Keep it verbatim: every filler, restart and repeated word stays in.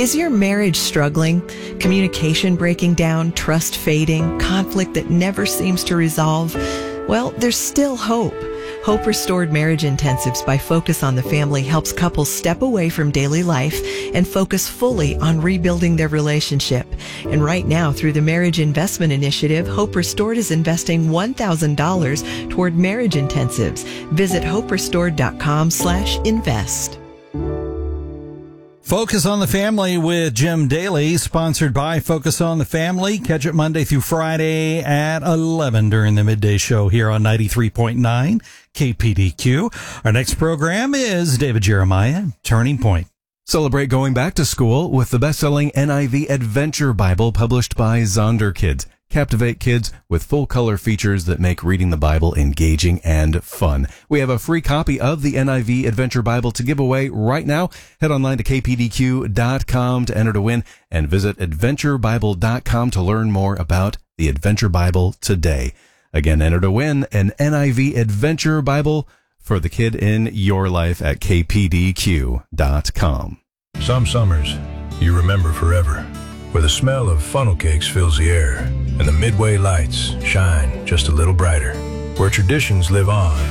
Is your marriage struggling? Communication breaking down, trust fading, conflict that never seems to resolve? Well, there's still hope. Hope Restored Marriage Intensives by Focus on the Family helps couples step away from daily life and focus fully on rebuilding their relationship. And right now, through the Marriage Investment Initiative, Hope Restored is investing one thousand dollars toward marriage intensives. Visit hoperestored.com slash invest. Focus on the Family with Jim Daly, sponsored by Focus on the Family. Catch it Monday through Friday at eleven during the midday show here on ninety-three point nine K P D Q. Our next program is David Jeremiah, Turning Point. Celebrate going back to school with the best-selling N I V Adventure Bible published by Zonder Kids. Captivate kids with full-color features that make reading the Bible engaging and fun. We have a free copy of the N I V Adventure Bible to give away right now. Head online to k p d q dot com to enter to win and visit adventure bible dot com to learn more about the Adventure Bible today. Again, enter to win an N I V Adventure Bible for the kid in your life at k p d q dot com. Some summers you remember forever, where the smell of funnel cakes fills the air and the Midway lights shine just a little brighter, where traditions live on